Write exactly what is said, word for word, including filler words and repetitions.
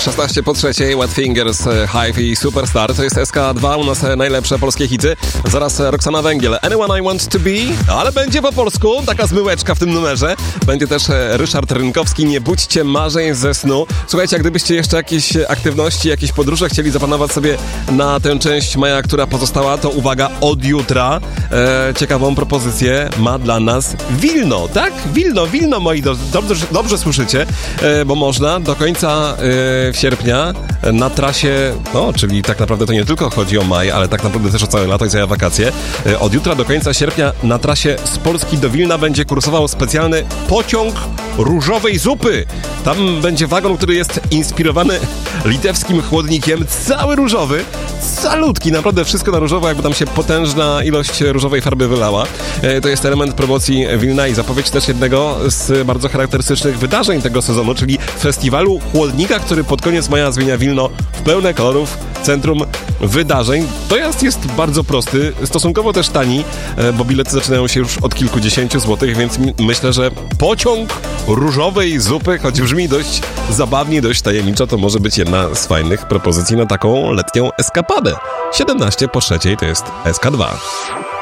szesnaście po trzeciej, Wet Fingers, Hive i Superstar. To jest S K dwa, u nas najlepsze polskie hity. Zaraz Roxana Węgiel, Anyone I Want To Be, ale będzie po polsku, taka zmyłeczka w tym numerze. Będzie też Ryszard Rynkowski, Nie budźcie marzeń ze snu. Słuchajcie, jak gdybyście jeszcze jakieś aktywności, jakieś podróże chcieli zaplanować sobie na tę część maja, która pozostała, to uwaga, od jutra e, ciekawą propozycję ma dla nas Wilno, tak? Wilno, Wilno, moi drodzy, dobrze, dobrze słyszycie, e, bo można do końca e, sierpnia na trasie, no, czyli tak naprawdę to nie tylko chodzi o maj, ale tak naprawdę też o całe lato i całe wakacje. E, od jutra do końca sierpnia na trasie z Polski do Wilna będzie kursował specjalny pociąg różowej zupy. Tam będzie wagon, który jest inspirowany litewskim chłodnikiem, cały różowy, salutki, naprawdę wszystko na różowo, jakby tam się potężna ilość różowej farby wylała. E, to jest element promocji Wilna i zapowiedź też jednego z bardzo charakterystycznych wydarzeń tego sezonu, czyli festiwalu chłodnika, który pod koniec maja zmienia Wilno w pełne kolorów centrum wydarzeń. Dojazd jest bardzo prosty, stosunkowo też tani, e, bo bilety zaczynają się już od kilkudziesięciu złotych, więc mi, myślę, że pociąg różowej zupy, choć brzmi dość zabawnie, dość tajemniczo, to może być jedna z fajnych propozycji na taką letnią eskapadę. siedemnaście po trzeciej to jest S K dwa.